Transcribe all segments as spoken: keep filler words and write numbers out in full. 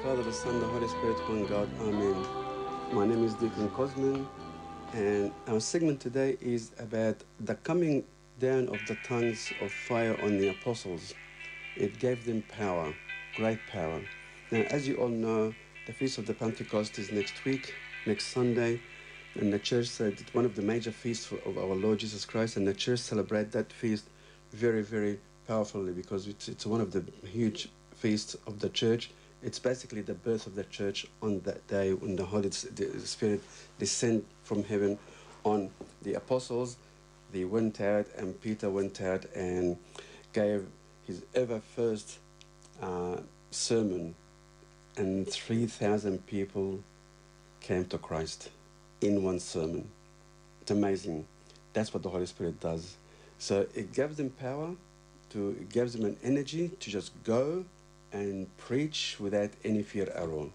Father, the Son, the Holy Spirit, one God. Amen. My name is Deacon Cosmin, and our segment today is about the coming down of the tongues of fire on the apostles. It gave them power, great power. Now, as you all know, the Feast of the Pentecost is next week, next Sunday, and the church said it's one of the major feasts of our Lord Jesus Christ, and the church celebrate that feast very, very powerfully because it's, it's one of the huge feasts of the church. It's basically the birth of the church on that day when the Holy Spirit descended from heaven on the apostles. They went out, and Peter went out and gave his ever first uh, sermon, and three thousand people came to Christ in one sermon. It's amazing. That's what the Holy Spirit does. So it gives them power, to, it gives them an energy to just go and preach without any fear at all.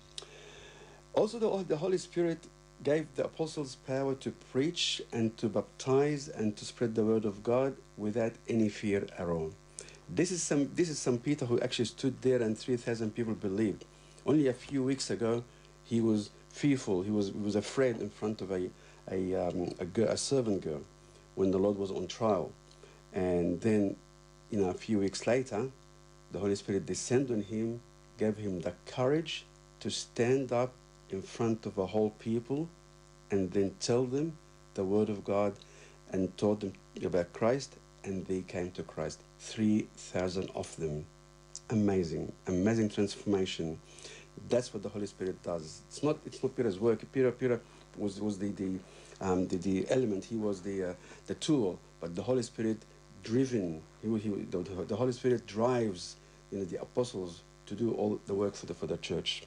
Also, the, the Holy Spirit gave the apostles power to preach and to baptize and to spread the word of God without any fear at all. This is some, this is some Peter who actually stood there and three thousand people believed. Only a few weeks ago, he was fearful, he was, he was afraid in front of a, a, um, a, girl, a servant girl when the Lord was on trial. And then, you know, a few weeks later, the Holy Spirit descended on him, gave him the courage to stand up in front of a whole people and then tell them the word of God and taught them about Christ, and they came to Christ. three thousand of them. Amazing, amazing transformation. That's what the Holy Spirit does. It's not, it's not Peter's work. Peter, Peter was, was the, the, um, the, the element, he was the, uh, the tool, but the Holy Spirit driven, he, he, the, the Holy Spirit drives, you know, the apostles to do all the work for the, for the church.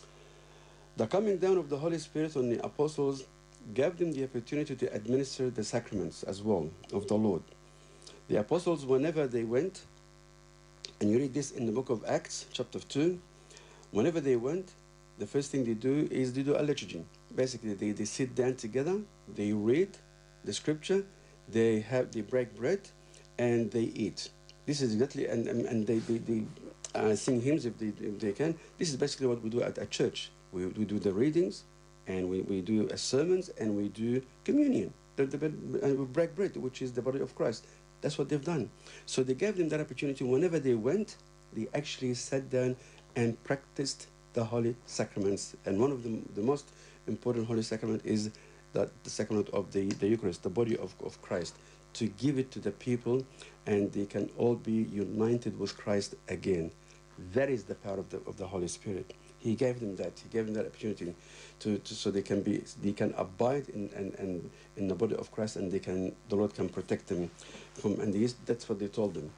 The coming down of the Holy Spirit on the apostles gave them the opportunity to administer the sacraments as well of the Lord. The apostles, whenever they went, and you read this in the book of Acts, chapter two, whenever they went, the first thing they do is they do a liturgy. Basically, they, they sit down together, they read the scripture, they have they break bread, and they eat. This is exactly, and, and, and they, they, they uh, sing hymns if they, if they can. This is basically what we do at, at church. We, we do the readings, and we, we do uh, sermons, and we do communion. The, the, and we break bread, which is the body of Christ. That's what they've done. So they gave them that opportunity. Whenever they went, they actually sat down and practiced the holy sacraments. And one of the, the most important holy sacrament is that the sacrament of the, the Eucharist, the body of, of Christ, to give it to the people, and they can all be united with Christ again. That is the power of the, of the Holy Spirit. He gave them that. He gave them that opportunity to, to so they can be, they can abide in, in, in, in the body of Christ, and they can, the Lord can protect them from, and these, that's what they told them.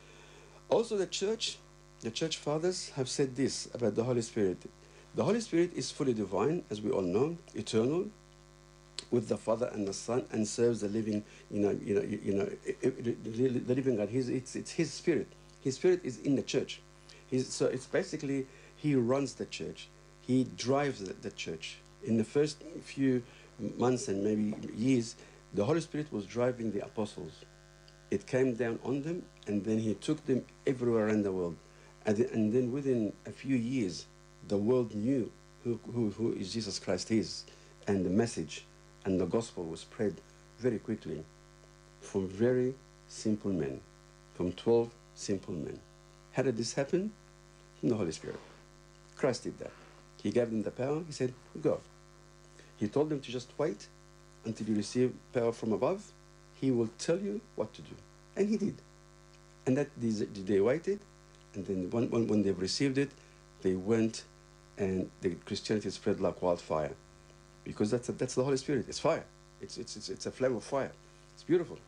Also, the church, the church fathers have said this about the Holy Spirit. The Holy Spirit is fully divine, as we all know, eternal, with the Father and the Son, and serves the living, you know, you know, you know, the living God. He's, it's, it's His Spirit. His Spirit is in the church. He's, so it's basically, He runs the church. He drives the, the church. In the first few months and maybe years, the Holy Spirit was driving the apostles. It came down on them, and then He took them everywhere in the world. And, the, and then within a few years, the world knew who, who, who is Jesus Christ is, and the message and the gospel was spread very quickly from very simple men, from twelve simple men. How did this happen? From the Holy Spirit. Christ did that. He gave them the power. He said, go. He told them to just wait until you receive power from above. He will tell you what to do. And He did. And that they waited, and then when, when, when they've received it, they went, and the Christianity spread like wildfire. Because that's, a, that's the Holy Spirit. It's fire. It's, it's, it's, it's a flame of fire. It's beautiful.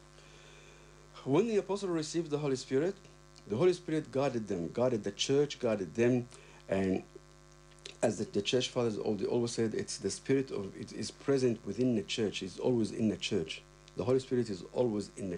When the apostles received the Holy Spirit, the Holy Spirit guarded them, guarded the church, guarded them, and as the, the church fathers always said, it's the Spirit of, it is present within the church, it's always in the church. The Holy Spirit is always in the